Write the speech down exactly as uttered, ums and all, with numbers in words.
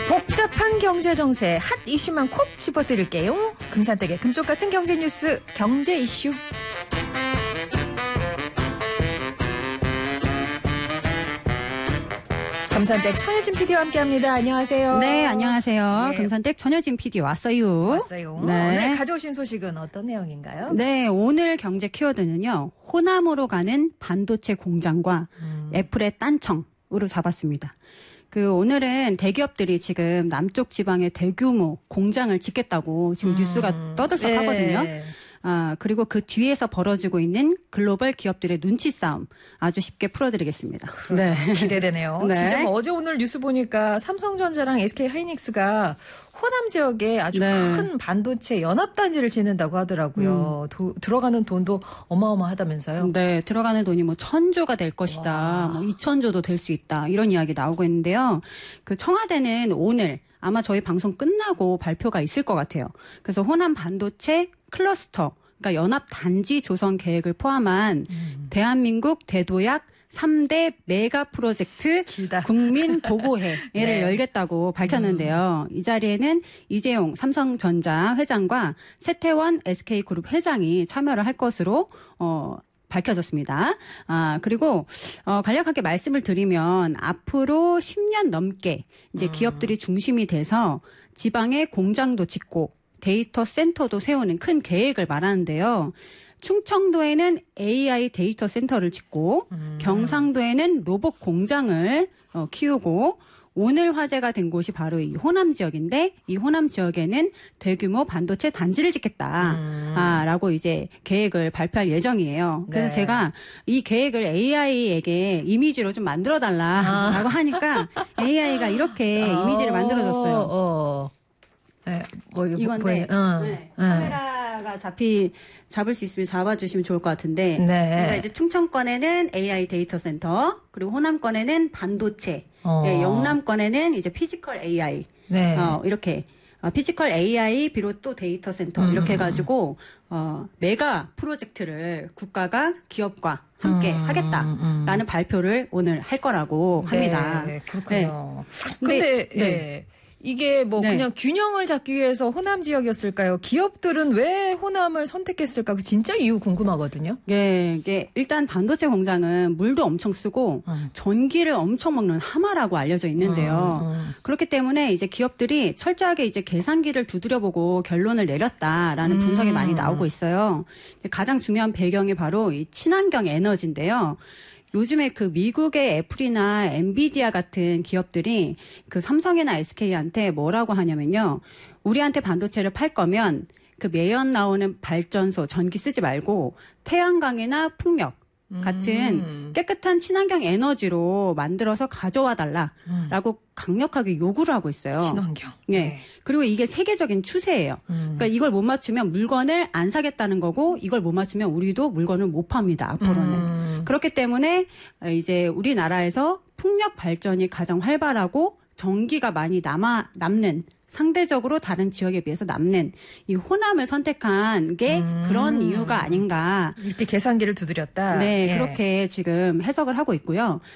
복잡한 경제 정세 핫 이슈만 콕 집어드릴게요. 금산댁의 금쪽 같은 경제 뉴스 경제 이슈. 금산댁 천여진 피디와 함께합니다. 안녕하세요. 네, 안녕하세요. 네. 금산댁 천여진 피디 왔어요. 왔어요. 네. 오늘 가져오신 소식은 어떤 내용인가요? 네, 오늘 경제 키워드는요. 호남으로 가는 반도체 공장과 음. 애플의 딴청으로 잡았습니다. 그 오늘은 대기업들이 지금 남쪽 지방에 대규모 공장을 짓겠다고 지금 음. 뉴스가 떠들썩하거든요. 네. 아, 그리고 그 뒤에서 벌어지고 있는 글로벌 기업들의 눈치 싸움 아주 쉽게 풀어드리겠습니다. 네. 기대되네요. 네. 진짜 뭐 어제 오늘 뉴스 보니까 삼성전자랑 에스케이하이닉스가 호남 지역에 아주 네. 큰 반도체 연합단지를 짓는다고 하더라고요. 음. 도, 들어가는 돈도 어마어마하다면서요. 네, 들어가는 돈이 뭐 천조가 될 것이다, 와. 뭐 이천조도 될 수 있다 이런 이야기 나오고 있는데요. 그 청와대는 오늘 아마 저희 방송 끝나고 발표가 있을 것 같아요. 그래서 호남 반도체 클러스터, 그러니까 연합 단지 조성 계획을 포함한 음. 대한민국 대도약 삼 대 메가 프로젝트 길다. 국민 보고회를 네. 열겠다고 밝혔는데요. 음. 이 자리에는 이재용 삼성전자 회장과 세태원 에스케이그룹 회장이 참여를 할 것으로 어, 밝혀졌습니다. 아, 그리고, 어, 간략하게 말씀을 드리면 앞으로 십 년 넘게 이제 기업들이 중심이 돼서 지방에 공장도 짓고 데이터 센터도 세우는 큰 계획을 말하는데요. 충청도에는 에이아이 데이터 센터를 짓고 음. 경상도에는 로봇 공장을 어, 키우고 오늘 화제가 된 곳이 바로 이 호남 지역인데 이 호남 지역에는 대규모 반도체 단지를 짓겠다라고 음. 이제 계획을 발표할 예정이에요. 그래서 네. 제가 이 계획을 에이아이에게 이미지로 좀 만들어달라라고 아. 하니까 에이아이가 이렇게 어, 이미지를 만들어줬어요. 어. 네, 뭐 이건데 어. 네. 카메라가 잡히 잡을 수 있으면 잡아주시면 좋을 것 같은데. 네. 그러니까 이제 충청권에는 에이아이 데이터 센터, 그리고 호남권에는 반도체, 어. 네, 영남권에는 이제 피지컬 에이아이, 네. 어, 이렇게 어, 피지컬 에이아이 비롯 또 데이터 센터 음. 이렇게 해가지고 어, 메가 프로젝트를 국가가 기업과 함께 음. 하겠다라는 음. 발표를 오늘 할 거라고 합니다. 네, 그렇군요. 네. 근데 네. 네. 이게 뭐 네. 그냥 균형을 잡기 위해서 호남 지역이었을까요? 기업들은 왜 호남을 선택했을까? 그 진짜 이유 궁금하거든요. 예, 이게 일단 반도체 공장은 물도 엄청 쓰고 음. 전기를 엄청 먹는 하마라고 알려져 있는데요. 음, 음. 그렇기 때문에 이제 기업들이 철저하게 이제 계산기를 두드려보고 결론을 내렸다라는 음. 분석이 많이 나오고 있어요. 가장 중요한 배경이 바로 이 친환경 에너지인데요. 요즘에 그 미국의 애플이나 엔비디아 같은 기업들이 그 삼성이나 에스케이한테 뭐라고 하냐면요. 우리한테 반도체를 팔 거면 그 매연 나오는 발전소 전기 쓰지 말고 태양광이나 풍력 같은 음. 깨끗한 친환경 에너지로 만들어서 가져와 달라라고 음. 강력하게 요구를 하고 있어요. 친환경. 네. 네. 그리고 이게 세계적인 추세예요. 음. 그러니까 이걸 못 맞추면 물건을 안 사겠다는 거고 이걸 못 맞추면 우리도 물건을 못 팝니다. 앞으로는. 음. 그렇기 때문에 이제 우리나라에서 풍력 발전이 가장 활발하고 전기가 많이 남아 남는 상대적으로 다른 지역에 비해서 남는 이 호남을 선택한 게 음. 그런 이유가 아닌가. 이렇게 계산기를 두드렸다. 네, 예. 그렇게 지금 해석을 하고 있고요.